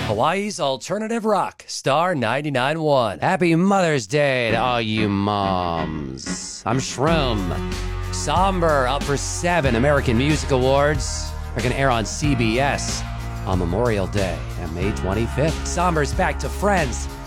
Hawaii's alternative rock, Star 99.1. Happy Mother's Day to all you moms. I'm Shroom. Somber up for 7 American Music Awards. They're going to air on CBS on Memorial Day and May 25th. Somber's back to Friends